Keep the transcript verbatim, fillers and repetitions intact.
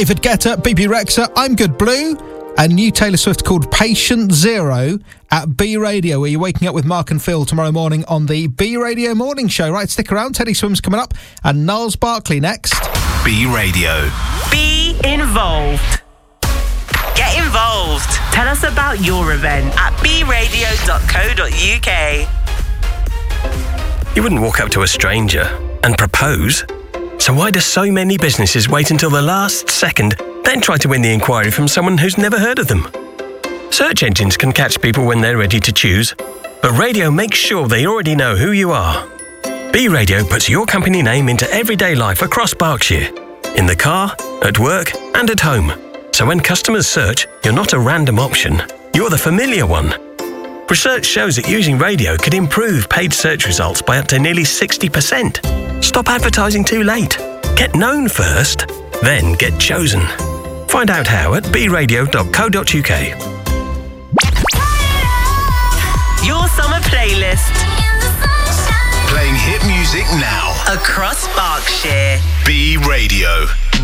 David Guetta, B B Rexha, I'm Good Blue, and new Taylor Swift called Patient Zero at B Radio, where you're waking up with Mark and Phil tomorrow morning on the B Radio Morning Show. Right, stick around. Teddy Swims coming up, and Niles Barkley next. B Radio. Be involved. Get involved. Tell us about your event at b radio dot co dot u k. You wouldn't walk up to a stranger and propose. So why do so many businesses wait until the last second, then try to win the inquiry from someone who's never heard of them? Search engines can catch people when they're ready to choose, but radio makes sure they already know who you are. B Radio puts your company name into everyday life across Berkshire, in the car, at work and at home. So when customers search, you're not a random option, you're the familiar one. Research shows that using radio could improve paid search results by up to nearly sixty percent. Stop advertising too late. Get known first, then get chosen. Find out how at b radio dot co dot u k. Your summer playlist. Playing hit music now. Across Berkshire. B Radio.